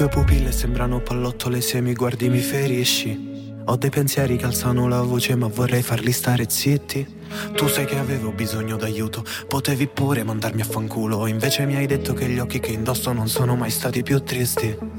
Tue pupille sembrano pallottole, se mi guardi mi ferisci. Ho dei pensieri che alzano la voce ma vorrei farli stare zitti. Tu sai che avevo bisogno d'aiuto, potevi pure mandarmi a fanculo. Invece mi hai detto che gli occhi che indosso non sono mai stati più tristi.